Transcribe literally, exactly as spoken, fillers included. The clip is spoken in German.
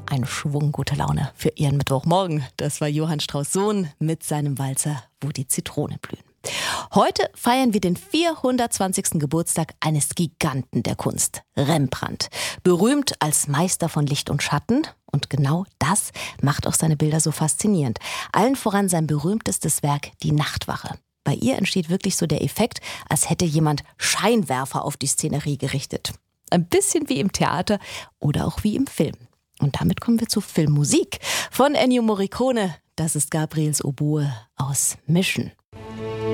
einen Schwung gute Laune für Ihren Mittwochmorgen. Das war Johann Strauss Sohn mit seinem Walzer Wo die Zitrone blühen. Heute feiern wir den vierhundertzwanzigsten Geburtstag eines Giganten der Kunst, Rembrandt. Berühmt als Meister von Licht und Schatten. Und genau das macht auch seine Bilder so faszinierend. Allen voran sein berühmtestes Werk, die Nachtwache. Bei ihr entsteht wirklich so der Effekt, als hätte jemand Scheinwerfer auf die Szenerie gerichtet. Ein bisschen wie im Theater oder auch wie im Film. Und damit kommen wir zur Filmmusik von Ennio Morricone. Das ist Gabriels Oboe aus Mission.